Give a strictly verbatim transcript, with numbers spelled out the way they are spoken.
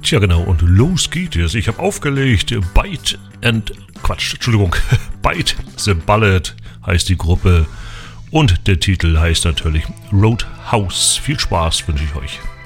Tja, genau, und los geht es. Ich habe aufgelegt, Bite and, Quatsch, Entschuldigung, Bite the Bullet heißt die Gruppe und der Titel heißt natürlich Roadhouse. Viel Spaß wünsche ich euch.